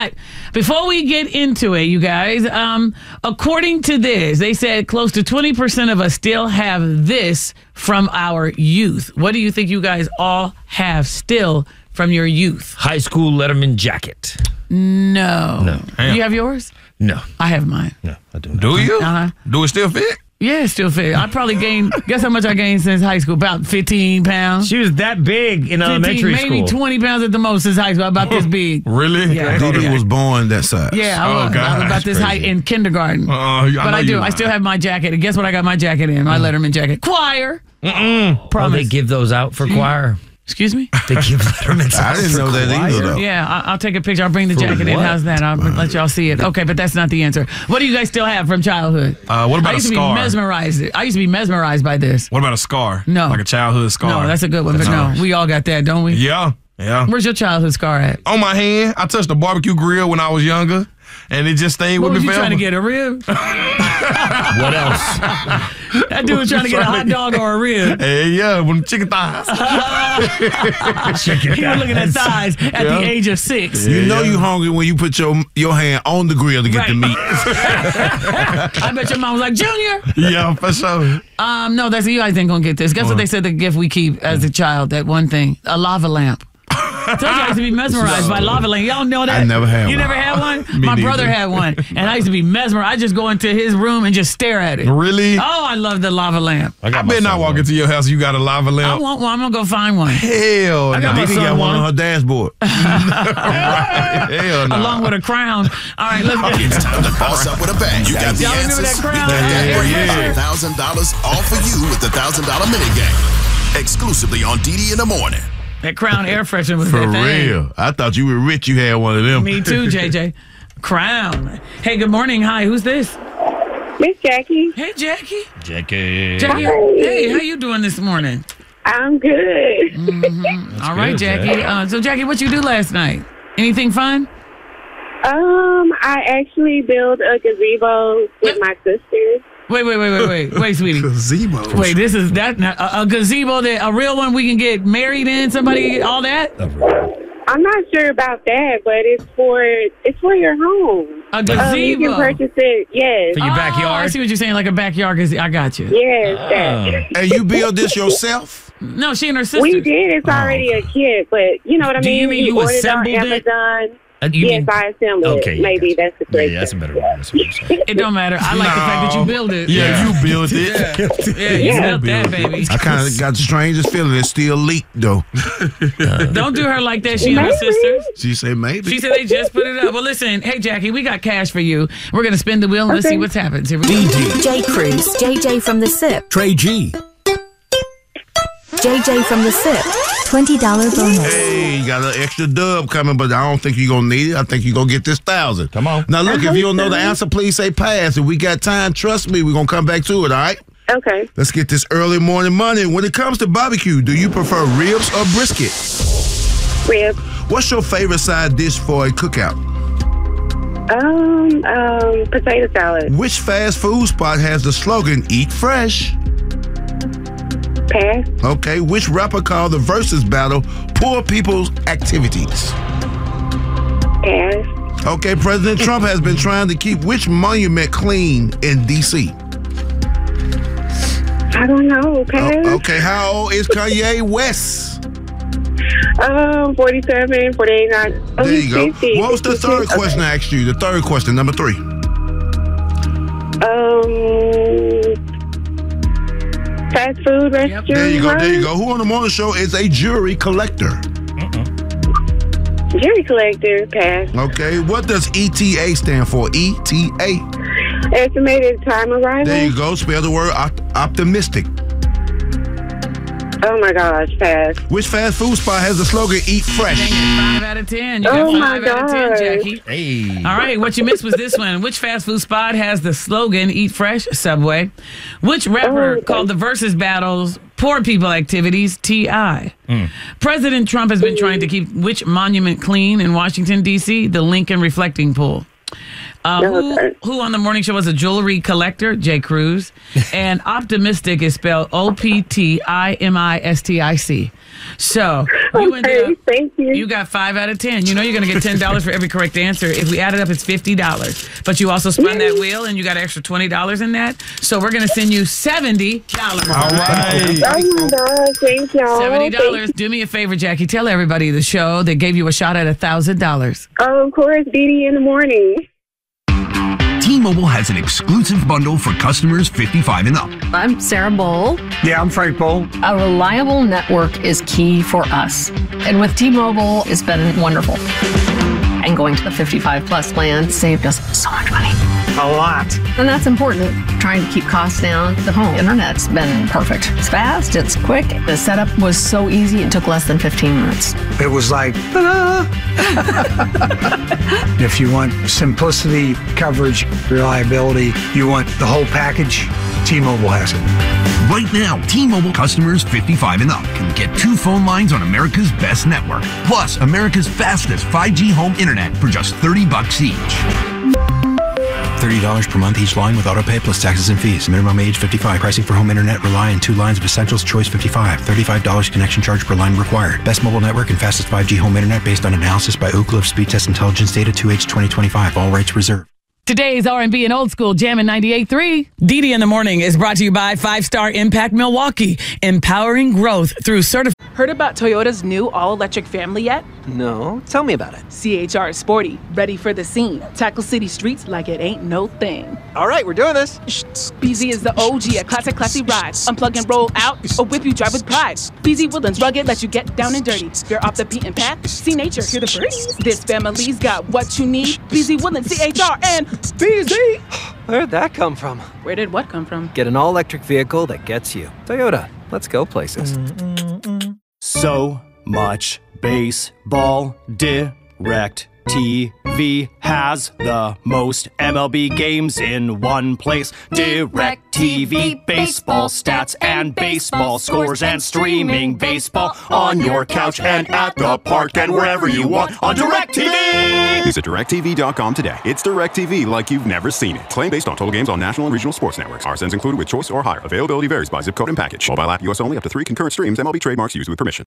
Before we get into it, you guys, according to this, they said close to 20% of us still have this from our youth. What do you think you guys all have still from your youth? High school Letterman jacket. No. Damn. You have yours? No. I have mine. No, I do not. Do you? Uh-huh. Do it still fit? Yeah, it still fit. I probably gained, guess how much I gained since high school? About 15 pounds. She was that big in elementary school. Maybe 20 pounds at the most since high school. About this big. Really? Yeah. I thought he was born that size. Yeah, I Oh, was. God, I was about this that's height crazy. in kindergarten. But I do. I still have my jacket. And guess what I got my jacket in? My Letterman jacket. Choir. Oh, Promise. they give those out for choir. Excuse me? They give Letterman's I out didn't for know that choir. either, though. Yeah, I'll take a picture. I'll bring the jacket in. what? How's that? I'll let y'all see it. Okay, but that's not the answer. What do you guys still have from childhood? What about I a used to scar? be mesmerized. I used to be mesmerized by this. What about a scar? No. Like a childhood scar? No, that's a good one, but no, we all got that, don't we? Yeah. Where's your childhood scar at? On my hand, I touched a barbecue grill when I was younger, and it just stayed What with was me you forever. trying to get, a rib? What else? That dude was trying to get a hot dog or a rib. Hey, yeah, when chicken thighs. He was looking at thighs at the age of 6. You know you hungry when you put your hand on the grill to get the meat. I bet your mom was like, Junior. Yeah, for sure. No, that's you guys ain't gonna get this. Guess what they said the gift we keep as a child, that one thing? A lava lamp. I told you I used to be mesmerized by lava lamp. Y'all know that? I never had You one. never had one? Me My neither. brother had one. And I used to be mesmerized. I just go into his room and just stare at it. Really? Oh, I love the lava lamp. I better not walk into your house. You got a lava I lamp. want one. I'm gonna go find one. Hell I got no. my Didi son got one one. on her dashboard. Hell no. Along with a crown. All right, let's get It's time to boss up with a bang. You got the Y'all remember answers. that crown? We got that for you. Yeah. $1,000 all for you with the $1,000 minigame. Exclusively on DD in the morning. that crown air freshener was For that thing. real. I thought you were rich. You had one of them. Me too, JJ. Crown. Hey, good morning. Hi, who's this? Miss Jackie. Hey, Jackie. Jackie. Jackie. Hi. Hey, how you doing this morning? I'm good. All right, good, Jackie. So, Jackie, what you do last night? Anything fun? I actually built a gazebo with my sisters. Wait, sweetie. Gazebo. Wait, this is that a gazebo, that a real one we can get married in? Somebody, all that? I'm not sure about that, but it's for your home. A You gazebo. can purchase it. Yes. For your I backyard? see what you're saying, like a backyard gazebo. I got you. Yes. that. And you build this yourself? No, she and her sister. We did. It's already a kit, but you know what I Do mean? you mean We you ordered assembled on it? Amazon. You Yes, mean- I assembled Okay, it. Maybe gotcha. that's the correct Yeah, that's a term. better one. That's what I'm saying. It don't matter. I like the fact that you build it. Yeah, you built it. Yeah, you built that, baby. I kind of got the strangest feeling. It still leaked, though. Don't do her like that. She and her Maybe. sisters. She said maybe. She said they just put it up. Well, listen, hey, Jackie, we got cash for you. We're going to spin the wheel and let's see what happens. Here we go. J. Cruz, JJ from the SIP, Trey G. JJ from the SIP, $20 bonus. Hey, you got an extra dub coming, but I don't think you're going to need it. I think you're going to get this 1,000. Come on. Now, look, if you don't know the answer, please say pass. If we got time, trust me, we're going to come back to it, all right? Okay. Let's get this early morning money. When it comes to barbecue, do you prefer ribs or brisket? Rib. What's your favorite side dish for a cookout? Potato salad. Which fast food spot has the slogan, eat fresh? Pass. Okay, which rapper called the versus battle poor people's activities? Pass. Okay, President Trump has been trying to keep which monument clean in D.C.? I don't know. Pass. Okay, how old is Kanye West? 47, 48, 9. There you go. 50. What was the third question I asked you? The third question, number 3. Fast food restaurant. There you go. Who on the morning show is a jury collector? Jury collector. Pass. Okay, what does ETA stand for? ETA. Estimated time arrival. There you go. Spell the word optimistic. Oh my gosh. Pass. Which fast food spot has the slogan "Eat fresh"? 5 out of 10. You got Oh, 5 my out of 10, God. Jackie. Hey. All right, what you missed was this one. Which fast food spot has the slogan "Eat Fresh"? Subway. Which rapper okay. called the versus battles poor people activities? T.I. President Trump has been trying to keep which monument clean in Washington, D.C.? The Lincoln Reflecting Pool. Who on the morning show was a jewelry collector? Jay Cruz. And optimistic is spelled OPTIMISTIC. So Thank you. You got 5 out of 10. You know you're going to get $10 for every correct answer. If we add it up, it's $50. But you also spun that wheel and you got an extra $20 in that. So we're going to send you $70. All right. Oh my God, thank y'all. $70. Do me a favor, Jackie. Tell everybody the show that gave you a shot at $1,000. Oh, of course, Dee in the morning. T-Mobile has an exclusive bundle for customers 55 and up. I'm Sarah Bowl. Yeah, I'm Frank Bowl. A reliable network is key for us. And with T-Mobile, it's been wonderful. And going to the 55 plus plan saved us so much money. A lot. And that's important. Trying to keep costs down. The home internet's been perfect. It's fast, it's quick. The setup was so easy, it took less than 15 minutes. It was like, ta-da! If you want simplicity, coverage, reliability, you want the whole package, T-Mobile has it. Right now, T-Mobile customers 55 and up can get 2 phone lines on America's best network, plus America's fastest 5G home internet for just $30 each. $30 per month each line with autopay plus taxes and fees. Minimum age 55. Pricing for home internet rely on 2 lines of Essentials Choice 55. $35 connection charge per line required. Best mobile network and fastest 5G home internet based on analysis by Oak Cliff Speed Test Intelligence Data 2H 2025. All rights reserved. Today's R&B and Old School Jammin' 98.3. Dee in the Morning is brought to you by 5-Star Impact Milwaukee, empowering growth through certified. Heard about Toyota's new all-electric family yet? No. Tell me about it. CHR is sporty, ready for the scene. Tackle city streets like it ain't no thing. All right, we're doing this. BZ is the OG, a classy ride. Unplug and roll out, or whip you drive with pride. BZ Woodlands rugged, let you get down and dirty. You're off the beaten path, see nature, hear the birds. This family's got what you need. BZ Woodlands, CHR, and BZ. Where'd that come from? Where did what come from? Get an all-electric vehicle that gets you. Toyota, let's go places. So much baseball. Direct TV has the most MLB games in one place. Direct TV, baseball stats and baseball scores and streaming baseball on your couch and at the park and wherever you want on Direct TV. Visit DirecTV.com today. It's Direct TV like you've never seen it. Claim based on total games on national and regional sports networks. RSNs included with choice or higher. Availability varies by zip code and package. Mobile app US only. Up to 3 concurrent streams. MLB trademarks used with permission.